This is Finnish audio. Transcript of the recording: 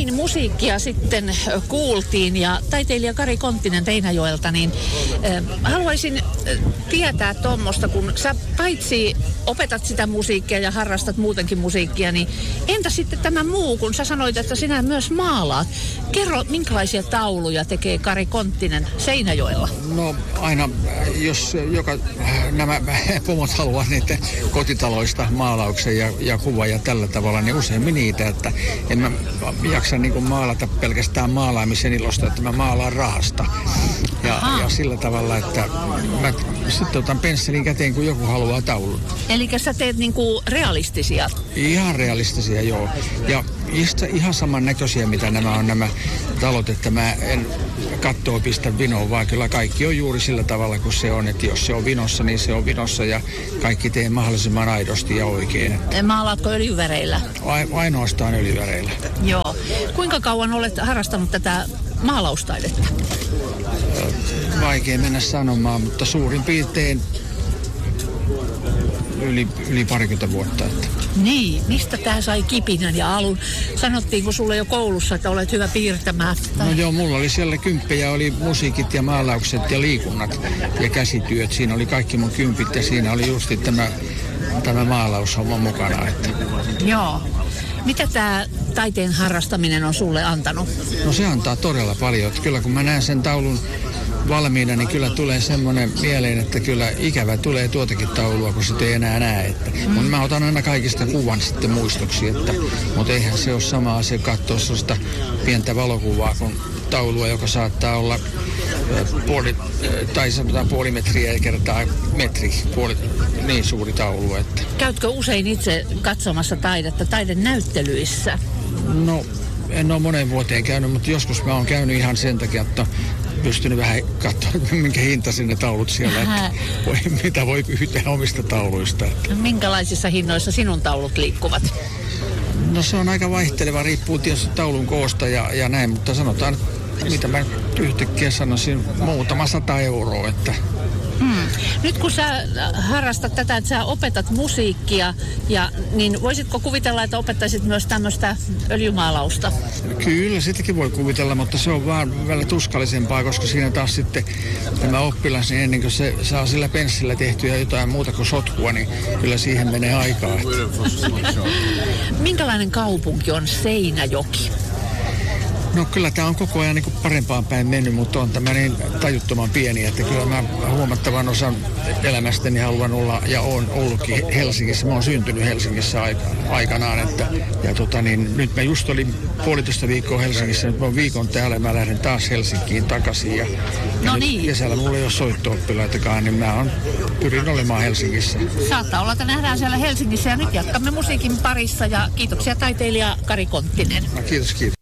niin musiikkia sitten kuultiin ja taiteilija Kari Konttinen Seinäjoelta, niin haluaisin tietää tuommoista, kun sä paitsi opetat sitä musiikkia ja harrastat muutenkin musiikkia, niin entä sitten tämä muu, kun sä sanoit, että sinä myös maalaat. Kerro, minkälaisia tauluja tekee Kari Konttinen Seinäjoella? No aina, jos nämä pomot haluaa niiden kotitaloista maalauksen ja kuva ja tällä tavalla, niin usein niitä, että en mä jaksa niin kuin maalata pelkästään maalaamisen ilosta, että mä maalaan rahasta. Ja sillä tavalla, että mä sitten otan pensselin käteen, kun joku haluaa taulun. Eli sä teet niinku realistisia? Ihan realistisia, joo. Ja ihan samannäköisiä, mitä nämä on nämä talot, että mä en kattoa pistä vinoon, vaan kyllä kaikki on juuri sillä tavalla, kuin se on. Että jos se on vinossa, niin se on vinossa ja kaikki teen mahdollisimman aidosti ja oikein. Maalaatko öljyväreillä? Ainoastaan öljyväreillä. Joo. Kuinka kauan olet harrastanut tätä maalaustaidetta? Vaikea mennä sanomaan, mutta suurin piirtein yli parikymmentä vuotta. Että. Niin, mistä tää sai kipinän ja alun? Sanottiinko sulle jo koulussa, että olet hyvä piirtämään? No joo, mulla oli siellä kymppejä, oli musiikit ja maalaukset ja liikunnat ja käsityöt. Siinä oli kaikki mun kympit ja siinä oli justi tämä maalaushomma mukana. Että. Joo. Mitä tämä taiteen harrastaminen on sulle antanut? No se antaa todella paljon. Että kyllä kun mä näen sen taulun valmiina, niin kyllä tulee semmoinen mieleen, että kyllä ikävä tulee tuotakin taulua, kun sitä ei enää näe. Mutta mä otan aina kaikista kuvan sitten muistoksi, mutta eihän se ole sama asia katsoa sellaista pientä valokuvaa kuin taulua, joka saattaa olla puoli metriä kertaa metri, niin suuri taulu. Että. Käytkö usein itse katsomassa taidetta taidenäyttelyissä? No, en ole moneen vuoteen käynyt, mutta joskus mä oon käynyt ihan sen takia, että pystynyt vähän katsomaan, minkä hintaisia ne taulut siellä, että mitä voi pyytää omista tauluista. Että. Minkälaisissa hinnoissa sinun taulut liikkuvat? No se on aika vaihteleva, riippuu tietysti taulun koosta ja näin, mutta sanotaan, mitä mä yhtäkkiä sanoisin, muutama 100 euroa, että. Nyt kun sä harrastat tätä, että sä opetat musiikkia, niin voisitko kuvitella, että opettaisit myös tämmöistä öljymaalausta? Kyllä, sitäkin voi kuvitella, mutta se on vaan välillä tuskallisempaa, koska siinä taas sitten tämä oppilas, niin ennen kuin se saa sillä penssillä tehtyä jotain muuta kuin sotkua, niin kyllä siihen menee aikaa. Minkälainen kaupunki on Seinäjoki? No kyllä tämä on koko ajan niin parempaan päin mennyt, mutta on tämä niin tajuttoman pieni, että kyllä mä huomattavan osan elämästäni haluan olla ja olen ollutkin Helsingissä. Mä oon syntynyt Helsingissä aikanaan, nyt mä just olin 1,5 viikkoa Helsingissä, nyt mä oon viikon täällä ja mä lähden taas Helsinkiin takaisin. Ja niin. Kesällä mulla ei ole soitto-oppilaitakaan, niin pyrin olemaan Helsingissä. Saattaa olla, että nähdään siellä Helsingissä ja nyt jatkamme musiikin parissa ja kiitoksia taiteilija Kari Konttinen. No, kiitos.